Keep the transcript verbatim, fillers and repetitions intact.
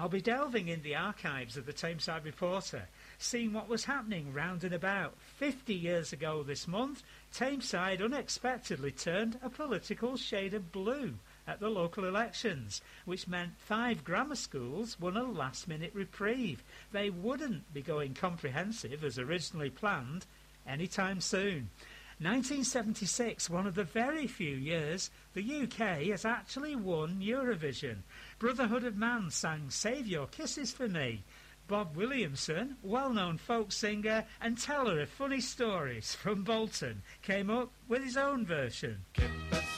I'll be delving in the archives of the Tameside Reporter, seeing what was happening round and about. Fifty years ago this month, Tameside unexpectedly turned a political shade of blue at the local elections, which meant five grammar schools won a last-minute reprieve. They wouldn't be going comprehensive as originally planned anytime soon. nineteen seventy-six, one of the very few years the U K has actually won Eurovision. Brotherhood of Man sang Save Your Kisses for Me. Bob Williamson, well-known folk singer and teller of funny stories from Bolton, came up with his own version.